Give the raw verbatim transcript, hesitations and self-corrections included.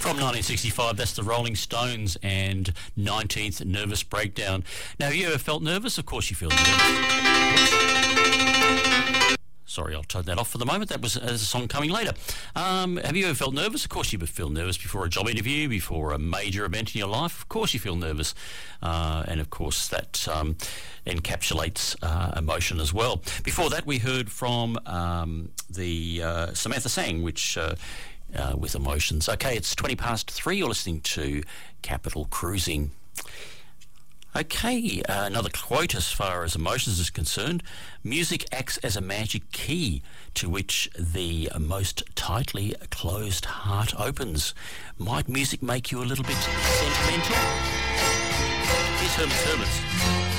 From nineteen sixty-five, that's the Rolling Stones and nineteenth Nervous Breakdown. Now, have you ever felt nervous? Of course you feel nervous. Sorry, I'll turn that off for the moment. That was a song coming later. Um, have you ever felt nervous? Of course you feel nervous before a job interview, before a major event in your life. Of course you feel nervous. Uh, and, of course, that um, encapsulates uh, emotion as well. Before that, we heard from um, the uh, Samantha Sang, which... Uh, Uh, with emotions. Okay, it's twenty past three. You're listening to Capital Cruising. Okay, uh, another quote as far as emotions is concerned. Music acts as a magic key to which the most tightly closed heart opens. Might music make you a little bit sentimental? Here's Herman's Hermits.